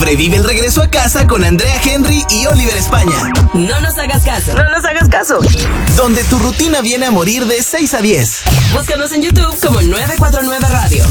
Sobrevive el regreso a casa con Andrea Henry y Oliver España. No nos hagas caso. No nos hagas caso. Donde tu rutina viene a morir de 6 a 10. Búscanos en YouTube como 949 Radio.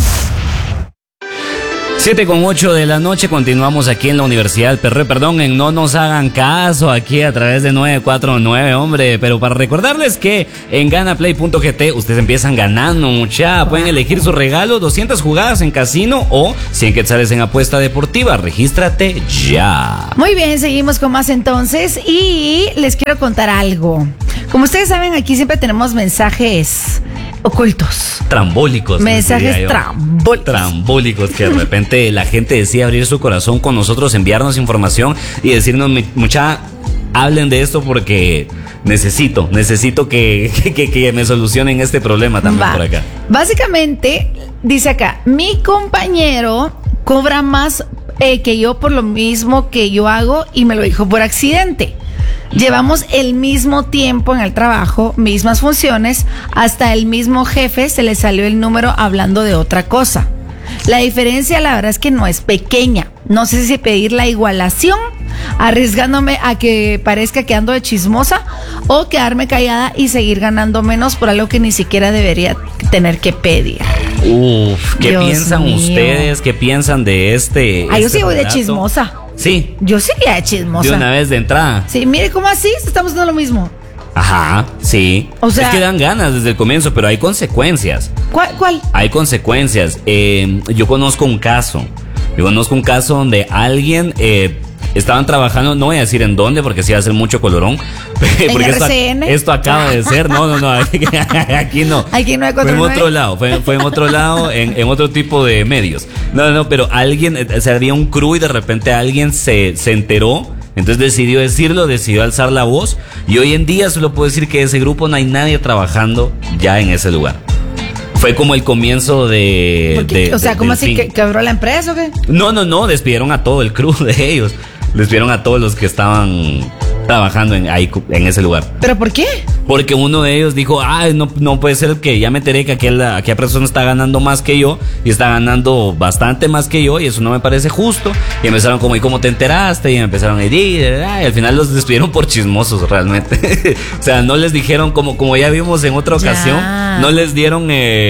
7:08 de la noche, continuamos aquí en la Universidad del Perreo, en No Nos Hagan Caso, aquí a través de 949, hombre, pero para recordarles que en ganaplay.gt ustedes empiezan ganando, mucha, pueden elegir su regalo, 200 jugadas en casino o 100 quetzales en apuesta deportiva, regístrate ya. Muy bien, seguimos con más entonces y les quiero contar algo. Como ustedes saben, aquí siempre tenemos mensajes ocultos. Trambólicos. Mensajes trambólicos. Trambólicos, que de repente la gente decide abrir su corazón con nosotros, enviarnos información y decirnos, mucha, hablen de esto porque necesito que me solucionen este problema también por acá. Básicamente, dice acá, mi compañero cobra más que yo por lo mismo que yo hago y me lo dijo por accidente. Llevamos el mismo tiempo en el trabajo, mismas funciones, hasta el mismo jefe se le salió el número hablando de otra cosa. La diferencia, la verdad, es que no es pequeña. No sé si pedir la igualación, arriesgándome a que parezca que ando de chismosa, o quedarme callada y seguir ganando menos por algo que ni siquiera debería tener que pedir. ¿Qué Dios piensan mío. ustedes? ¿Qué piensan de este? Yo sí voy de relato? chismosa. Sí. Yo sería de chismosa. De una vez de entrada. Sí, mire cómo así estamos haciendo lo mismo. Ajá, sí. O sea, es que dan ganas desde el comienzo, pero hay consecuencias. ¿Cuál? Hay consecuencias. Yo conozco un caso. Donde alguien estaban trabajando, no voy a decir en dónde porque sí va a ser mucho colorón. Porque RCN. esto acaba de ser, no, aquí no. Aquí no hay Fue en otro lado, fue en otro lado, en otro tipo de medios. No, pero alguien, había un crew y de repente alguien se enteró. Entonces decidió decirlo, decidió alzar la voz. Y hoy en día solo puedo decir que de ese grupo no hay nadie trabajando ya en ese lugar. Fue como el comienzo ¿Cómo así? ¿Quebró la empresa o qué? No, despidieron a todo el crew de ellos. Despidieron a todos los que estaban trabajando en ese lugar. ¿Pero por qué? Porque uno de ellos dijo, no puede ser que ya me enteré que aquella persona está ganando más que yo y está ganando bastante más que yo y eso no me parece justo. Y empezaron como, ¿y cómo te enteraste? Y empezaron a ir y al final los despidieron por chismosos realmente. O sea, no les dijeron, como ya vimos en otra ocasión, no les dieron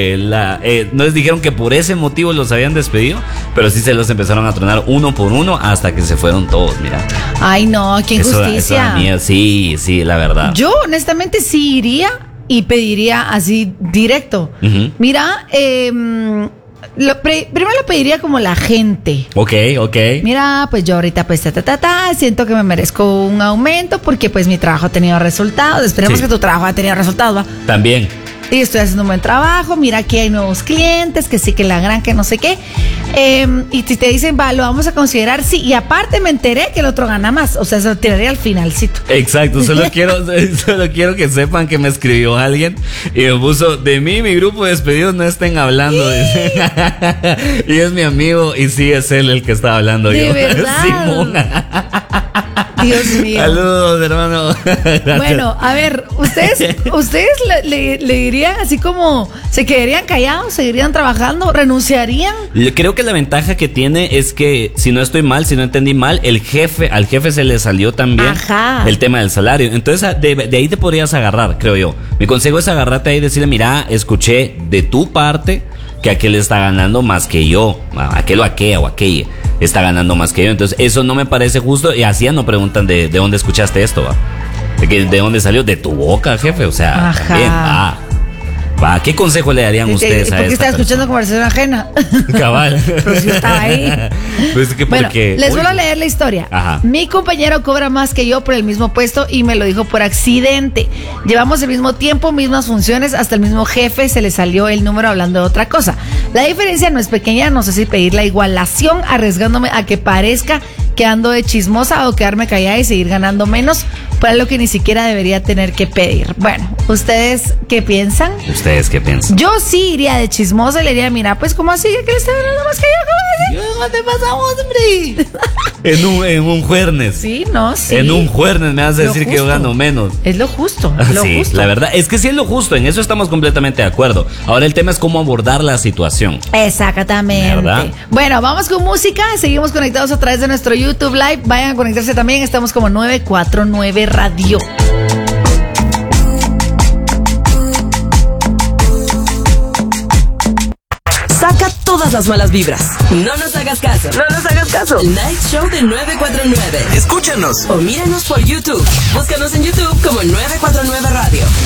no les dijeron que por ese motivo los habían despedido, pero sí se los empezaron a tronar uno por uno hasta que se fueron todos, mira. Ay, no, qué injusticia. Eso da miedo. Sí, la verdad. Yo honestamente sí iría y pediría así directo. Uh-huh. Mira, primero lo pediría como la gente. Ok. Mira, pues yo ahorita pues siento que me merezco un aumento porque pues mi trabajo ha tenido resultados. Esperemos que tu trabajo haya tenido resultados, ¿va? También. Y estoy haciendo un buen trabajo, mira que hay nuevos clientes, que sí, que la gran, que no sé qué. Y si te dicen, lo vamos a considerar, sí. Y aparte me enteré que el otro gana más. O sea, se lo tiraría al finalcito. Exacto, solo quiero que sepan que me escribió alguien y me puso, de mí, mi grupo de despedidos no estén hablando. Y es mi amigo y sí es él el que estaba hablando. ¿De verdad? Simón. Dios mío. Saludos, hermano. Bueno, a ver, ustedes le dirían así como, ¿se quedarían callados? ¿Seguirían trabajando? ¿Renunciarían? Yo creo que la ventaja que tiene es que, si no entendí mal, al jefe se le salió también el tema del salario. Entonces, de ahí te podrías agarrar, creo yo. Mi consejo es agarrarte ahí y decirle, mira, escuché de tu parte que aquel está ganando más que yo, aquel o aquella está ganando más que yo, entonces eso no me parece justo. Y así no preguntan de dónde escuchaste esto, ¿va? ¿De dónde salió? De tu boca, jefe, o sea, también, ¿qué consejo le darían ustedes a ¿Por qué está escuchando conversación ajena? Cabal. Pero si yo estaba ahí. Pues que bueno, les vuelvo a leer la historia. Ajá. Mi compañero cobra más que yo por el mismo puesto y me lo dijo por accidente. Llevamos el mismo tiempo, mismas funciones, hasta el mismo jefe se le salió el número hablando de otra cosa. La diferencia no es pequeña, no sé si pedir la igualación, arriesgándome a que parezca que ando de chismosa o quedarme callada y seguir ganando menos por algo que ni siquiera debería tener que pedir. Bueno, ¿ustedes qué piensan? Yo sí iría de chismosa y le diría, mira, pues ¿cómo así? ¿Que le está ganando más que yo? ¿Cómo así? ¿Qué te pasamos, hombre? en un jueves. Sí, no, sí. En un jueves me vas a decir que yo gano menos. Es lo justo. Sí, justo. la verdad es que sí es lo justo, en eso estamos completamente de acuerdo. Ahora el tema es cómo abordar la situación. Exactamente. ¿Verdad? Bueno, vamos con música, seguimos conectados a través de nuestro YouTube Live, vayan a conectarse también, estamos como 949 Radio. Saca todas las malas vibras. No nos hagas caso. No nos hagas caso. El Night Show de 949. Escúchanos. O míranos por YouTube. Búscanos en YouTube como 949 Radio.